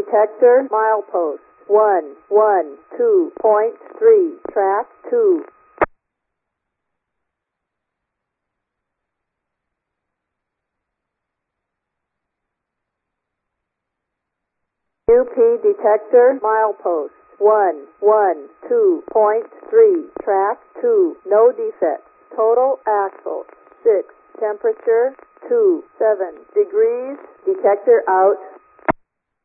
detector milepost 112.3, track 2. UP detector milepost 112.3, track 2, no defects. Total axle 6, temperature 27 degrees, detector out.